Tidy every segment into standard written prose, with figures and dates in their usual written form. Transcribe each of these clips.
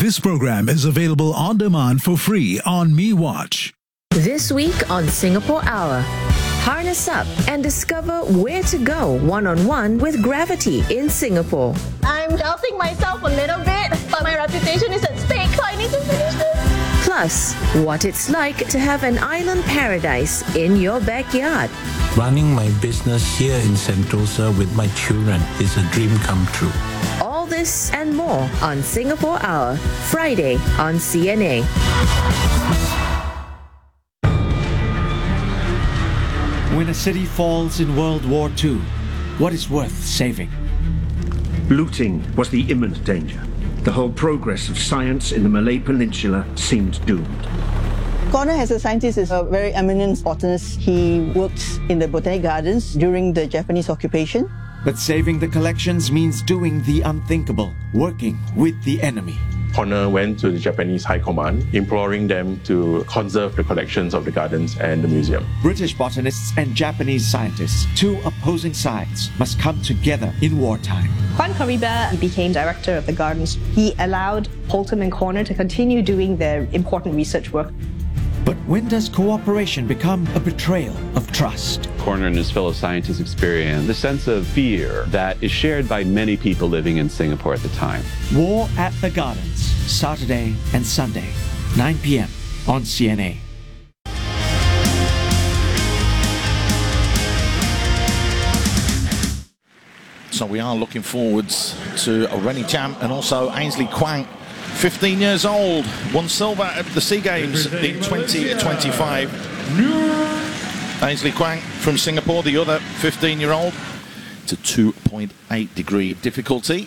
This program is available on demand for free on MeWatch. This week on Singapore Hour, harness up and discover where to go one-on-one with gravity in Singapore. I'm doubting myself a little bit, but my reputation is at stake, so I need to finish this. Plus, what it's like to have an island paradise in your backyard. Running my business here in Sentosa with my children is a dream come true. All this and more on Singapore Hour, Friday on CNA. When a city falls in World War II, what is worth saving? Looting was the imminent danger. The whole progress of science in the Malay Peninsula seemed doomed. Connor, as a scientist, is a very eminent botanist. He worked in the Botanic Gardens during the Japanese occupation. But saving the collections means doing the unthinkable, working with the enemy. Connor went to the Japanese High Command, imploring them to conserve the collections of the gardens and the museum. British botanists and Japanese scientists, two opposing sides, must come together in wartime. Juan Caribe became director of the gardens. He allowed Holton and Connor to continue doing their important research work. But when does cooperation become a betrayal of trust? Connor and his fellow scientists experienced the sense of fear that is shared by many people living in Singapore at the time. War at the Gardens, Saturday and Sunday, 9 p.m. on CNA. So we are looking forwards to Rennie Cham and also Ainsley Kwang. 15 years old, won silver at the SEA Games in 2025. Ainsley Kwang from Singapore, the other 15-year-old, to 2.8 degree difficulty.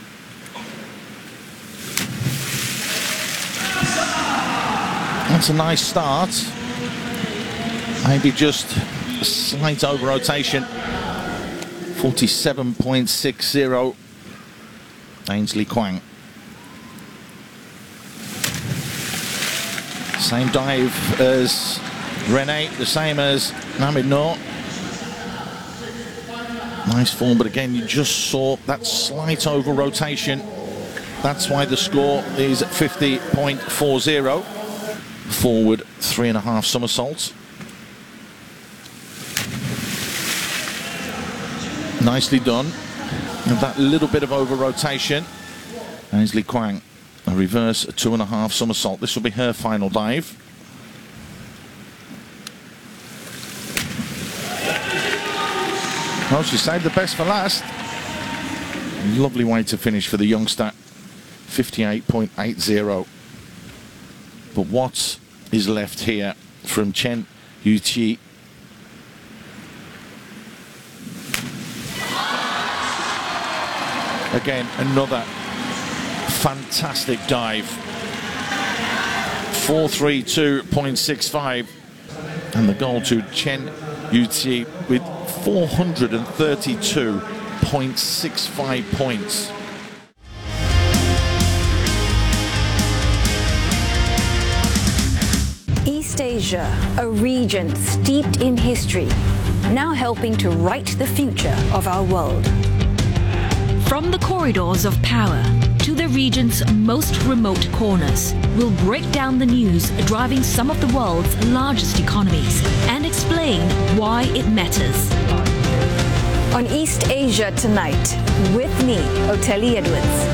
That's a nice start. Maybe just a slight over rotation. 47.60. Ainsley Kwang. Same dive as Renee, the same as Namid Noor. Nice form, but again, you just saw that slight over rotation. That's why the score is 50.40. Forward 3.5 somersaults. Nicely done. And that little bit of over rotation. Ainsley Kwang. A reverse 2.5 somersault. This will be her final dive. Well, she saved the best for last. Lovely way to finish for the youngster. 58.80. But what is left here from Chen Yuqi? Again, another fantastic dive. 432.65. And the goal to Chen Yuqi with 432.65 points. East Asia, a region steeped in history, now helping to write the future of our world. From the corridors of power to the region's most remote corners, we'll break down the news driving some of the world's largest economies and explain why it matters. On East Asia Tonight, with me, Oteli Edwards.